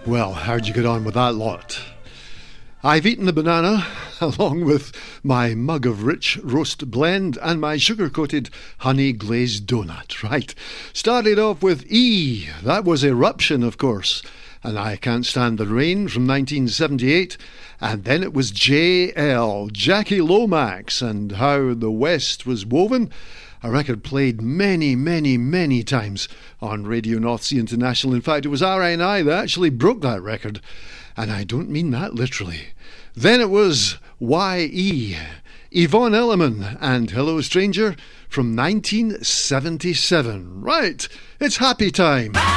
Well, how'd you get on with that lot? I've eaten the banana, along with my mug of rich roast blend and my sugar-coated honey-glazed donut, right? Started off with E. That was Eruption, of course. And I Can't Stand the Rain from 1978. And then it was J.L., Jackie Lomax, and How the West Was Woven. A record played many, many, many times on Radio North Sea International. In fact, it was RNI that actually broke that record. And I don't mean that literally. Then it was Y.E., Yvonne Elliman and Hello Stranger from 1977. Right, it's happy time.